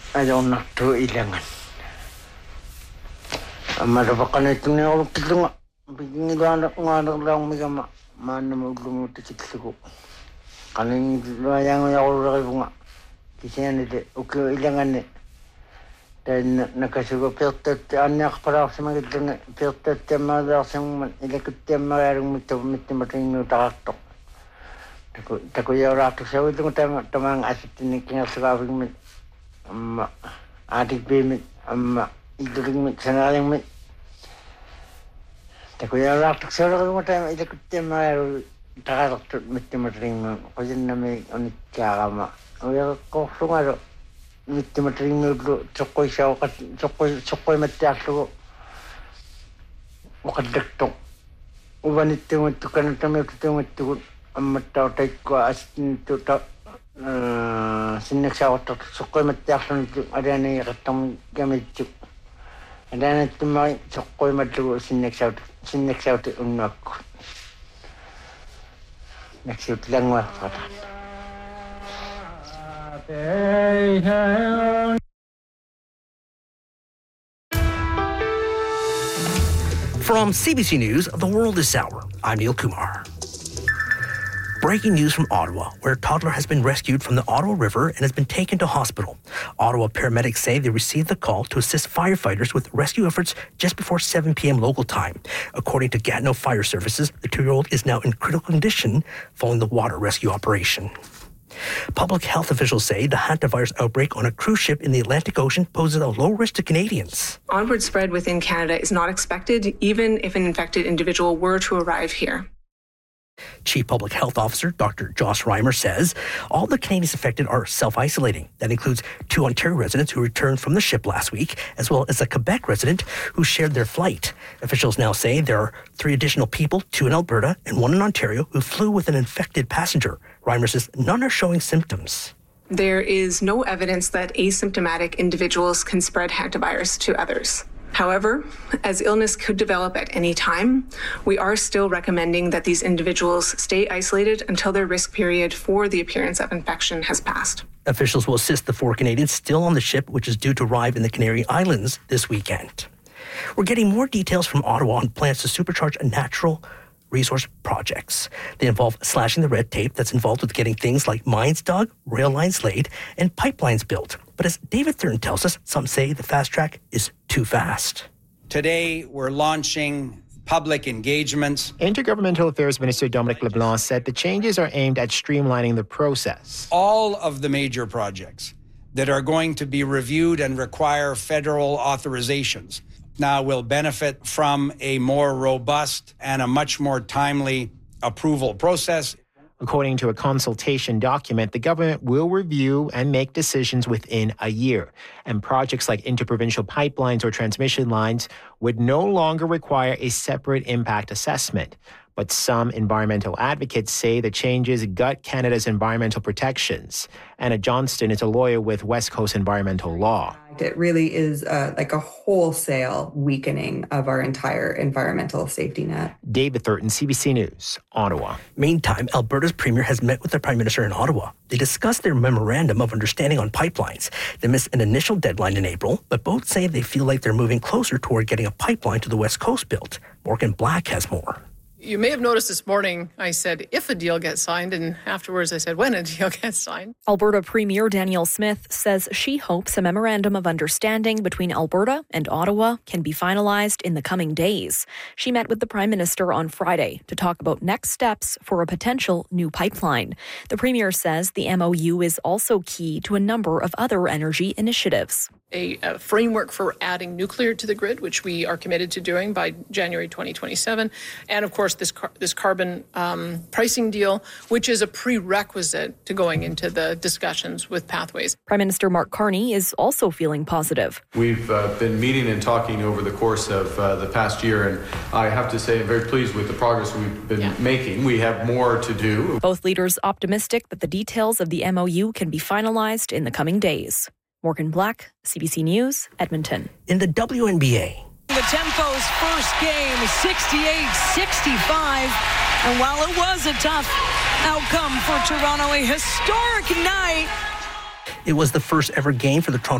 ajornartu ilangan ammarapaqanittunni olukkitlunga pingilaanaqungaanaqlaumigama maannamulluguutikitllugu qaninluayaanguyaqulleripunga kisianile ukku ilanganni tainna nakasuga pirtaatti anniaqpalaarsimagillunga pirtaattiammaaliarsimman ilakuttiammarialugmittu mittimatinnuutaqartoq takuyaulaartuksavillunga tamaanga asittinnikkingersugaavigmit amma aatikpiimit amma illuligmit sanaalingmit takuyaulaartuksavillunga tama ilakuttiammarialu taqalertut mittimatinnu quyinnami unikkaarama uyaqqorlungalu mittimatinnuullu toqquisauqat toqquimattiarlugu uqallaktoq uvanittugut kanatamiututungattugut амматтаутайккуа ассинту та синнаксааваттар соққуиматтиарлуниту алианииқаттарми камитсу алианаттуммари соққуималлугу синнаксаути уннуакку наксиут лангуарфата From CBC News, The World This Hour, I'm Neil Kumar. Breaking news from Ottawa, where a toddler has been rescued from the Ottawa River and has been taken to hospital. Ottawa paramedics say they received the call to assist firefighters with rescue efforts just before 7 p.m. local time. According to Gatineau Fire Services, the 2-year-old is now in critical condition following the water rescue operation. Public health officials say the hantavirus outbreak on a cruise ship in the Atlantic Ocean poses a low risk to Canadians. Onward spread within Canada is not expected, even if an infected individual were to arrive here. Chief Public Health Officer Dr. Joss Reimer says all the Canadians affected are self-isolating. That includes 2 Ontario residents who returned from the ship last week, as well as a Quebec resident who shared their flight. Officials now say there are 3 additional people, 2 in Alberta and 1 in Ontario, who flew with an infected passenger. Reimer says none are showing symptoms. There is no evidence that asymptomatic individuals can spread hantavirus to others. However, as illness could develop at any time, we are still recommending that these individuals stay isolated until their risk period for the appearance of infection has passed. Officials will assist the 4 Canadians still on the ship, which is due to arrive in the Canary Islands this weekend. We're getting more details from Ottawa on plans to supercharge natural resource projects. They involve slashing the red tape that's involved with getting things like mines dug, rail lines laid, and pipelines built. But as David Thurton tells us, some say the fast track is too fast. Today, we're launching public engagements. Intergovernmental Affairs Minister Dominic LeBlanc said the changes are aimed at streamlining the process. All of the major projects that are going to be reviewed and require federal authorizations now will benefit from a more robust and a much more timely approval process. According to a consultation document, the government will review and make decisions within a year. And projects like interprovincial pipelines or transmission lines would no longer require a separate impact assessment. But some environmental advocates say the changes gut Canada's environmental protections. Anna Johnston is a lawyer with West Coast Environmental Law. It really is like a wholesale weakening of our entire environmental safety net. David Thurton, CBC News, Ottawa. Meantime, Alberta's Premier has met with the Prime Minister in Ottawa. They discussed their memorandum of understanding on pipelines. They missed an initial deadline in April, but both say they feel like they're moving closer toward getting a pipeline to the West Coast built. Morgan Black has more. You may have noticed this morning I said if a deal gets signed, and afterwards I said when a deal gets signed. Alberta Premier Danielle Smith says she hopes a memorandum of understanding between Alberta and Ottawa can be finalized in the coming days. She met with the Prime Minister on Friday to talk about next steps for a potential new pipeline. The Premier says the MOU is also key to a number of other energy initiatives. A framework for adding nuclear to the grid, which we are committed to doing by January 2027. And of course, this carbon pricing deal, which is a prerequisite to going into the discussions with Pathways. Prime Minister Mark Carney is also feeling positive. We've been meeting and talking over the course of the past year, and I have to say I'm very pleased with the progress we've been making. We have more to do. Both leaders optimistic that the details of the MOU can be finalized in the coming days. Morgan Black, CBC News, Edmonton. In the WNBA. The Tempo's first game, 68-65. And while it was a tough outcome for Toronto, a historic night. It was the first ever game for the Toronto